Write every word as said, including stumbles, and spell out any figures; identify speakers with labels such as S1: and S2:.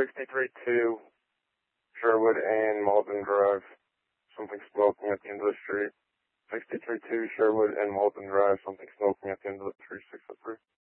S1: sixty-three two Sherwood and Malden Drive. Something smoking at the end of the street. sixty-three two Sherwood and Malden Drive. Something smoking at the end of the three six oh three.